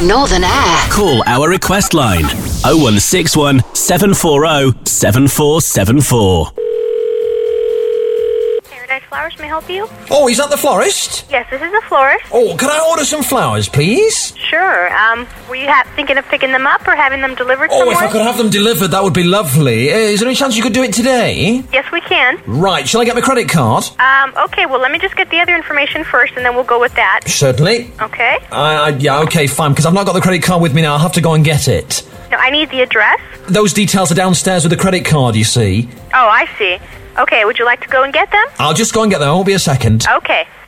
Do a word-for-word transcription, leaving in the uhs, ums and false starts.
Northern Air. Call our request line oh one six one, seven four oh, seven four seven four. Paradise Flowers, may I help you? Oh, is that the florist? Yes, this is a florist. Oh, can I order some flowers, please? Sure. Um, were you ha- thinking of picking them up or having them delivered Oh, somewhere? if I could have them delivered, that would be lovely. Uh, is there any chance you could do it today? Yes, we can. Right, shall I get my credit card? Um, okay, well, let me just get the other information first, and then we'll go with that. Certainly. Okay. Uh, I, yeah, okay, fine, because I've not got the credit card with me now. I'll have to go and get it. No, I need the address. Those details are downstairs with the credit card, you see. Oh, I see. Okay, would you like to go and get them? I'll just go and get them. I won't be a second. Okay.